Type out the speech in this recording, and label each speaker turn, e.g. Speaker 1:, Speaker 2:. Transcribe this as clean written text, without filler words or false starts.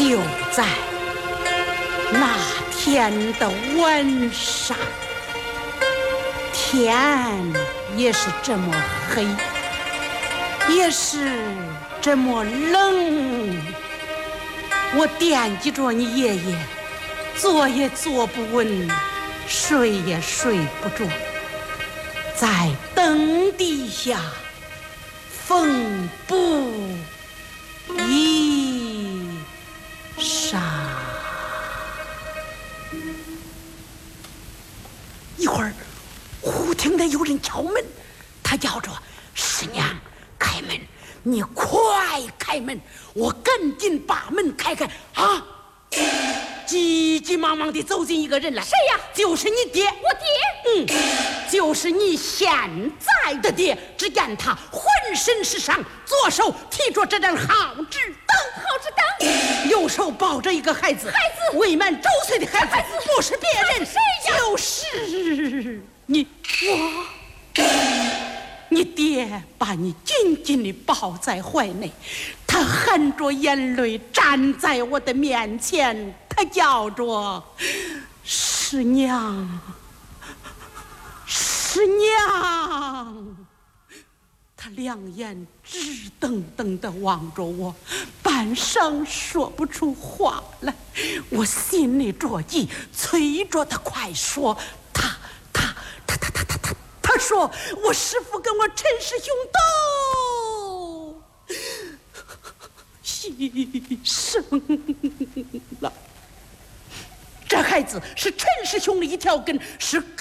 Speaker 1: 就在那天的晚上，天也是这么黑，也是这么冷。我惦记着你爷爷，坐也坐不稳，睡也睡不着，在灯底下缝补衣裳。一会儿忽听得有人敲门，他叫着：“师娘，开门！你快开门！”我赶紧把门开开。啊！急急忙忙地走进一个人来。
Speaker 2: 谁呀？
Speaker 1: 就是你爹。
Speaker 2: 我
Speaker 1: 爹？就是你现在的爹。只见他浑身是伤，左手提着这张好纸灯，右手抱着一个孩子，未满周岁的孩子，不是别人，
Speaker 2: 谁呀？
Speaker 1: 就是你。你爹把你紧紧地抱在怀内，他含着眼泪站在我的面前，他叫着：“师娘，师娘。”他两眼直瞪瞪地望着我，半晌说不出话来。我心里着急，催着他快说。他说：“我师父跟我陈师兄都牺牲了。这孩子是陈师兄的一条根，是